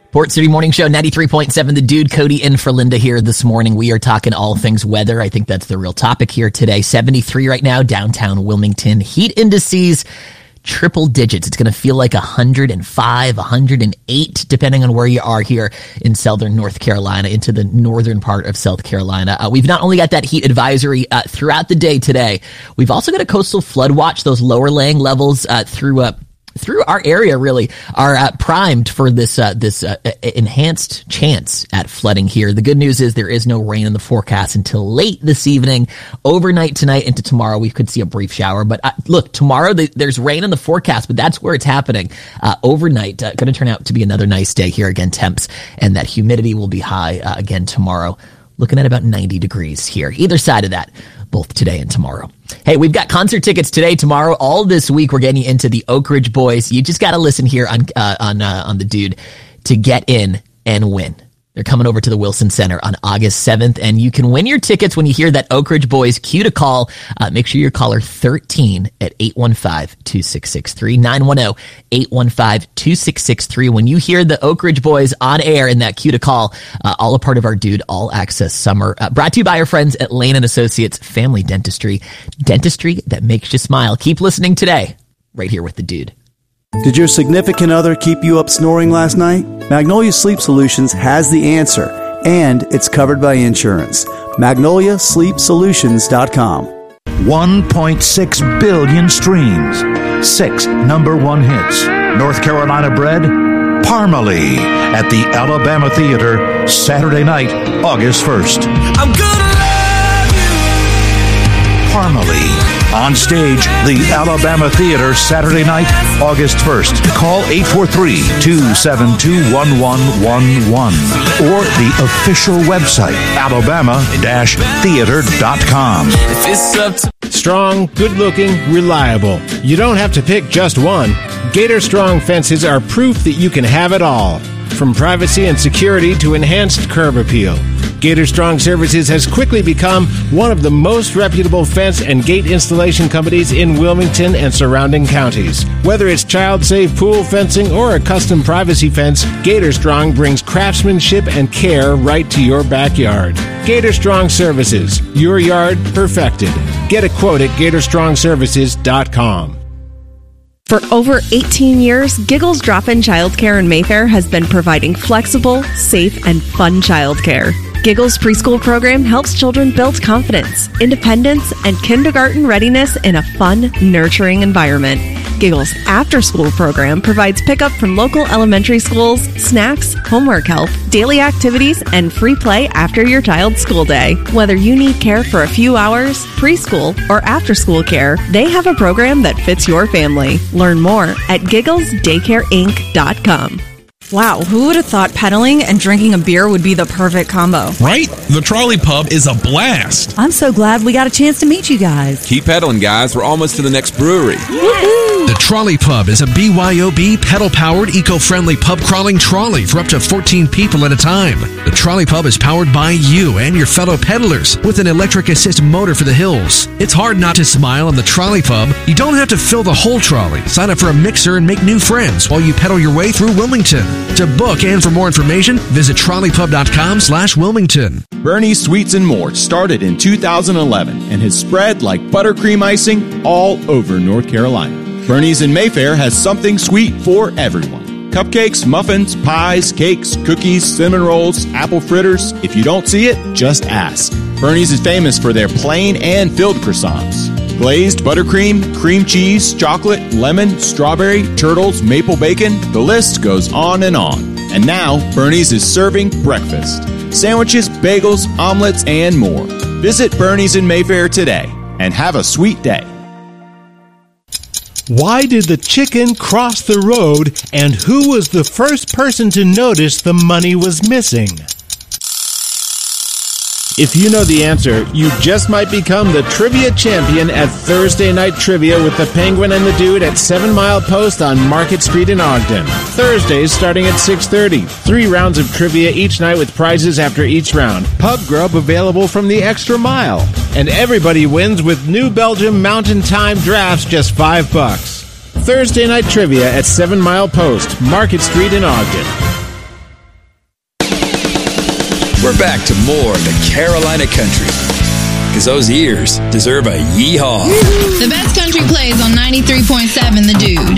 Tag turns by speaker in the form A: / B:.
A: Port City Morning Show, 93.7 The Dude. Cody in for Linda here this morning. We are talking all things weather. I think that's the real topic here today. 73 right now, downtown Wilmington. Heat indices, triple digits. It's going to feel like 105, 108, depending on where you are here in southern North Carolina, into the northern part of South Carolina. We've not only got that heat advisory throughout the day today, we've also got a coastal flood watch. Those lower laying levels through our area really are primed for this enhanced chance at flooding here. The good news is there is no rain in the forecast until late this evening. Overnight tonight into tomorrow, we could see a brief shower. But look, tomorrow there's rain in the forecast, but that's where it's happening. Overnight, going to turn out to be another nice day here. Again, temps and that humidity will be high again tomorrow. Looking at about 90 degrees here, either side of that, both today and tomorrow. Hey, we've got concert tickets today, tomorrow, all this week. We're getting you into the Oak Ridge Boys. You just got to listen here on The Dude to get in and win. They're coming over to the Wilson Center on August 7th, and you can win your tickets when you hear that Oak Ridge Boys cue to call. Make sure you're caller 13 at 815-2663, 910-815-2663. When you hear the Oak Ridge Boys on air in that cue to call, all a part of our Dude All Access Summer. Brought to you by our friends at Lane & Associates Family Dentistry. Dentistry that makes you smile. Keep listening today, right here with the Dude.
B: Did your significant other keep you up snoring last night? Magnolia Sleep Solutions has the answer, and it's covered by insurance. MagnoliaSleepSolutions.com.
C: 1.6 billion streams, 6 number one hits. North Carolina bred Parmalee at the Alabama Theater Saturday night, August 1st.
D: I'm gonna love you.
C: Parmalee on stage, the Alabama Theater Saturday night, August 1st. Call 843-272-1111 or the official website, alabama-theater.com.
E: Strong, good-looking, reliable. You don't have to pick just one. Gator Strong fences are proof that you can have it all. From privacy and security to enhanced curb appeal, Gator Strong Services has quickly become one of the most reputable fence and gate installation companies in Wilmington and surrounding counties. Whether it's child-safe pool fencing or a custom privacy fence, Gator Strong brings craftsmanship and care right to your backyard. Gator Strong Services, your yard perfected. Get a quote at GatorStrongServices.com.
F: For over 18 years, Giggles Drop-In Childcare in Mayfair has been providing flexible, safe, and fun childcare. Giggles Preschool program helps children build confidence, independence, and kindergarten readiness in a fun, nurturing environment. Giggles After School program provides pickup from local elementary schools, snacks, homework help, daily activities, and free play after your child's school day. Whether you need care for a few hours, preschool, or after-school care, they have a program that fits your family. Learn more at GigglesDaycareInc.com.
G: Wow, who would have thought pedaling and drinking a beer would be the perfect combo?
H: Right? The Trolley Pub is a blast.
I: I'm so glad we got a chance to meet you guys.
J: Keep pedaling, guys. We're almost to the next brewery.
I: Woo-hoo!
H: The Trolley Pub is a BYOB pedal-powered, eco-friendly pub crawling trolley for up to 14 people at a time. The Trolley Pub is powered by you and your fellow pedalers with an electric assist motor for the hills. It's hard not to smile on the Trolley Pub. You don't have to fill the whole trolley. Sign up for a mixer and make new friends while you pedal your way through Wilmington. To book and for more information, visit trolleypub.com/Wilmington.
K: Bernie's Sweets and More started in 2011 and has spread like buttercream icing all over North Carolina. Bernie's in Mayfair has something sweet for everyone. Cupcakes, muffins, pies, cakes, cookies, cinnamon rolls, apple fritters. If you don't see it, just ask. Bernie's is famous for their plain and filled croissants. Glazed, buttercream, cream cheese, chocolate, lemon, strawberry, turtles, maple bacon. The list goes on and on. And now, Bernie's is serving breakfast. Sandwiches, bagels, omelets, and more. Visit Bernie's in Mayfair today and have a sweet day.
E: Why did the chicken cross the road, and who was the first person to notice the money was missing? If you know the answer, you just might become the trivia champion at Thursday Night Trivia with the Penguin and the Dude at 7 Mile Post on Market Street in Ogden. Thursdays starting at 6:30. 3 rounds of trivia each night with prizes after each round. Pub grub available from the Extra Mile. And everybody wins with New Belgium Mountain Time drafts, just $5. Thursday Night Trivia at 7 Mile Post, Market Street in Ogden.
L: we're back to more of the Carolina country. Because those ears deserve a yeehaw.
M: The best country plays on 93.7 The Dude.